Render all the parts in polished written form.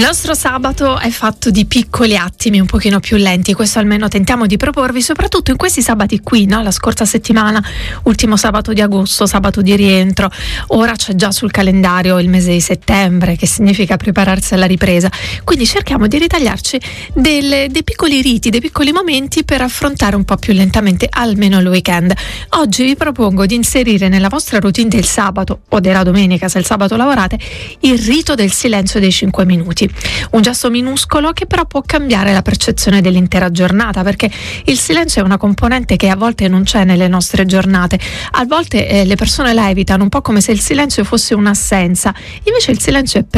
Il nostro sabato è fatto di piccoli attimi un pochino più lenti, questo almeno tentiamo di proporvi, soprattutto in questi sabati qui, no? La scorsa settimana, ultimo sabato di agosto, sabato di rientro, ora c'è già sul calendario il mese di settembre, che significa prepararsi alla ripresa, quindi cerchiamo di ritagliarci dei piccoli riti, dei piccoli momenti per affrontare un po' più lentamente almeno il weekend. Oggi vi propongo di inserire nella vostra routine del sabato o della domenica, se il sabato lavorate, il rito del silenzio dei 5 minuti. Un gesto minuscolo che però può cambiare la percezione dell'intera giornata, perché il silenzio è una componente che a volte non c'è nelle nostre giornate. A volte le persone la evitano, un po' come se il silenzio fosse un'assenza. Invece il silenzio è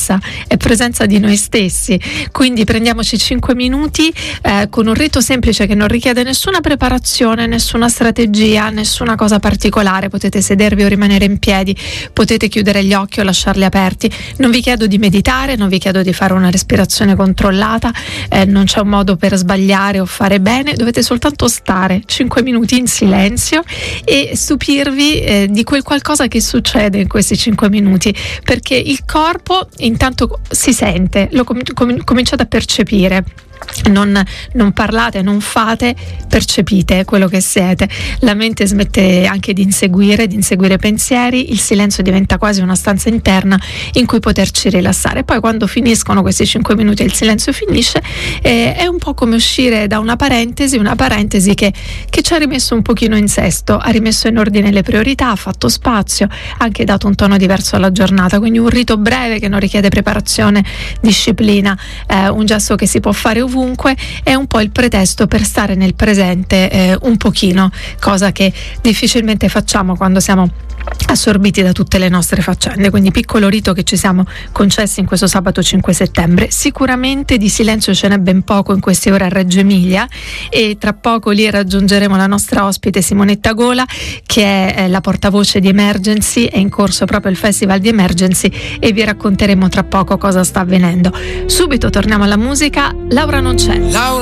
presenza di noi stessi. Quindi prendiamoci 5 minuti con un rito semplice che non richiede nessuna preparazione, nessuna strategia, nessuna cosa particolare. Potete sedervi o rimanere in piedi, potete chiudere gli occhi o lasciarli aperti. Non vi chiedo di meditare, non vi chiedo di fare una respirazione controllata, non c'è un modo per sbagliare o fare bene, dovete soltanto stare 5 minuti in silenzio e stupirvi di quel qualcosa che succede in questi 5 minuti, perché il corpo intanto si sente, lo cominciate a percepire. Non parlate, non fate, percepite quello che siete. La mente smette anche di inseguire pensieri, il silenzio diventa quasi una stanza interna in cui poterci rilassare. Poi quando finiscono questi 5 minuti e il silenzio finisce, è un po' come uscire da una parentesi che ci ha rimesso un pochino in sesto, ha rimesso in ordine le priorità, ha fatto spazio, ha anche dato un tono diverso alla giornata. Quindi un rito breve che non richiede preparazione, disciplina, un gesto che si può fare ovunque, è un po' il pretesto per stare nel presente un pochino, cosa che difficilmente facciamo quando siamo assorbiti da tutte le nostre faccende. Quindi piccolo rito che ci siamo concessi in questo sabato 5 settembre. Sicuramente di silenzio ce n'è ben poco in queste ore a Reggio Emilia, e tra poco lì raggiungeremo la nostra ospite Simonetta Gola, che è la portavoce di Emergency. È in corso proprio il festival di Emergency e vi racconteremo tra poco cosa sta avvenendo. Subito torniamo alla musica. Laura non c'è.